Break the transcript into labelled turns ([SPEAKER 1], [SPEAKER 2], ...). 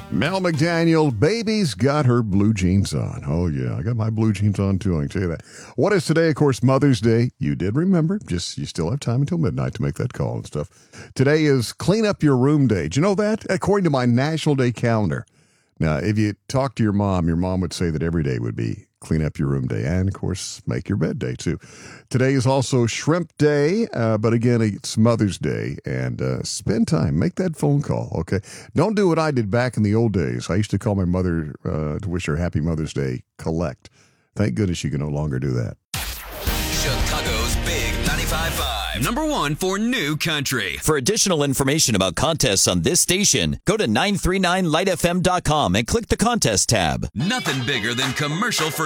[SPEAKER 1] Mel McDaniel, baby's got her blue jeans on. Oh, yeah, I got my blue jeans on, too. I can tell you that. What is today? Of course, Mother's Day. You did remember. Just you still have time until midnight to make that call and stuff. Today is Clean Up Your Room Day. Do you know that? According to my National Day calendar. Now, if you talk to your mom would say that every day would be Clean Up Your Room Day. And, of course, Make Your Bed Day, too. Today is also Shrimp Day, but again, it's Mother's Day. And spend time. Make that phone call, okay? Don't do what I did back in the old days. I used to call my mother to wish her Happy Mother's Day, collect. Thank goodness you can no longer do that.
[SPEAKER 2] Chicago's Big 95.5. Number one for new country.
[SPEAKER 3] For additional information about contests on this station, go to 939lightfm.com and click the contest tab.
[SPEAKER 2] Nothing bigger than commercial-free.